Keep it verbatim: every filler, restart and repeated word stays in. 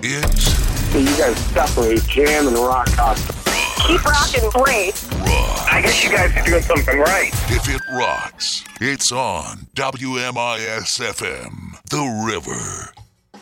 It's... So you guys separate jam and rock concert. Keep rocking, great. Rock. I guess you guys are doing something right. If it rocks, it's on W M I S F M, The River.